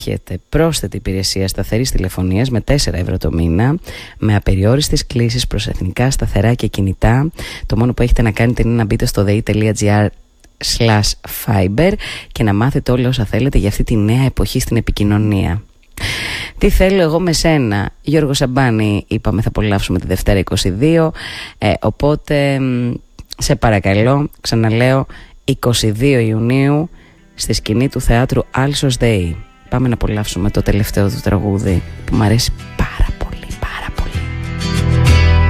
Έχετε πρόσθετη υπηρεσία σταθερής τηλεφωνίας με 4 ευρώ το μήνα, με απεριόριστες κλήσεις προς εθνικά, σταθερά και κινητά. Το μόνο που έχετε να κάνετε είναι να μπείτε στο dei.gr/fiber και να μάθετε όλα όσα θέλετε για αυτή τη νέα εποχή στην επικοινωνία. Τι θέλω εγώ με σένα, Γιώργο Σαμπάνη, είπαμε θα απολαύσουμε τη Δευτέρα 22, οπότε σε παρακαλώ, ξαναλέω, 22 Ιουνίου στη σκηνή του θεάτρου Άλσος ΔΕΗ. Πάμε να απολαύσουμε το τελευταίο του τραγούδι που μου αρέσει πάρα.